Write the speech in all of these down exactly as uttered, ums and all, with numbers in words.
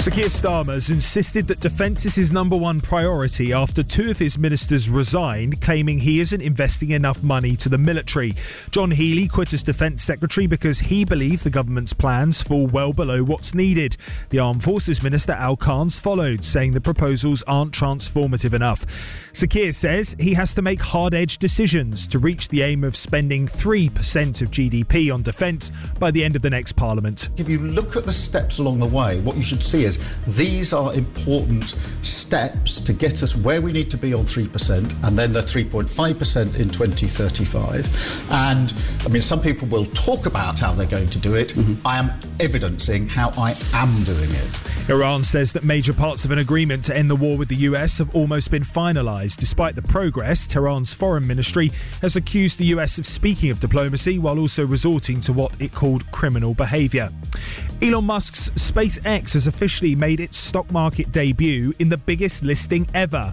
Sir Keir Starmer's insisted that defence is his number one priority after two of his ministers resigned, claiming he isn't investing enough money to the military. John Healey quit as Defence Secretary because he believed the government's plans fall well below what's needed. The Armed Forces Minister Al Khan's followed, saying the proposals aren't transformative enough. Sir Keir says he has to make hard-edged decisions to reach the aim of spending three percent of G D P on defence by the end of the next Parliament. If you look at the steps along the way, what you should see is these are important steps to get us where we need to be on three percent and then the three point five percent in twenty thirty-five. And, I mean, some people will talk about how they're going to do it. Mm-hmm. I am evidencing how I am doing it. Iran says that major parts of an agreement to end the war with the U S have almost been finalised. Despite the progress, Tehran's foreign ministry has accused the U S of speaking of diplomacy while also resorting to what it called criminal behaviour. Elon Musk's SpaceX has officially made its stock market debut in the biggest listing ever.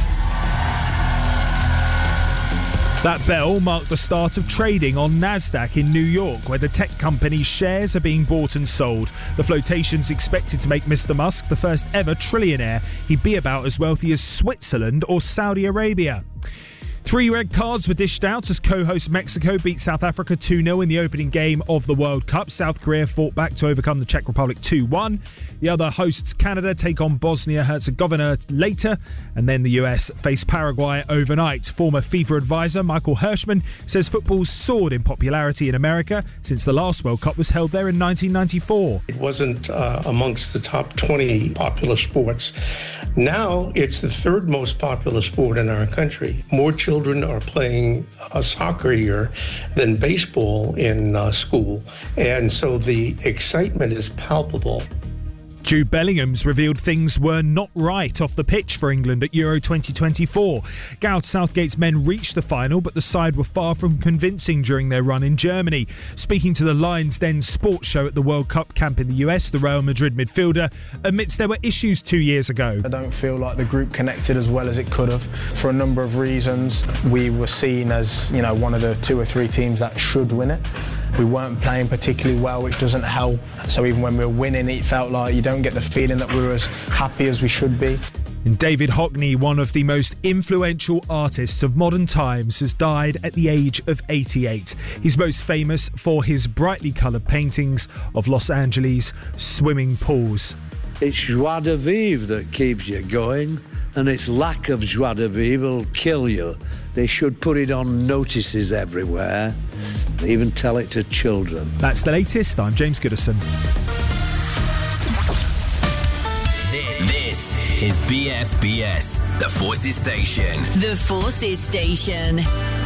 That bell marked the start of trading on Nasdaq in New York, where the tech company's shares are being bought and sold. The flotation's expected to make Mister Musk the first ever trillionaire. He'd be about as wealthy as Switzerland or Saudi Arabia. Three red cards were dished out as co-host Mexico beat South Africa two nil in the opening game of the World Cup. South Korea fought back to overcome the Czech Republic two one. The other hosts, Canada, take on Bosnia-Herzegovina later. And then the U S face Paraguay overnight. Former FIFA advisor Michael Hirschman says football's soared in popularity in America since the last World Cup was held there in nineteen ninety-four. It wasn't uh, amongst the top twenty popular sports. Now it's the third most popular sport in our country. More children Children are playing uh, soccer here than baseball in uh, school. And so the excitement is palpable. Jude Bellingham's revealed things were not right off the pitch for England at Euro twenty twenty-four. Gareth Southgate's men reached the final, but the side were far from convincing during their run in Germany. Speaking to the Lions Den sports show at the World Cup camp in the U S, the Real Madrid midfielder admits there were issues two years ago. I don't feel like the group connected as well as it could have. For a number of reasons, we were seen as, you know, one of the two or three teams that should win it. We weren't playing particularly well, which doesn't help. So even when we were winning, it felt like you don't get the feeling that we were as happy as we should be. And David Hockney, one of the most influential artists of modern times, has died at the age of eighty-eight. He's most famous for his brightly coloured paintings of Los Angeles swimming pools. It's joie de vivre that keeps you going, and its lack of joie de vivre will kill you. They should put it on notices everywhere, even tell it to children. That's the latest. I'm James Goodison. This is B F B S, the Forces Station. The Forces Station.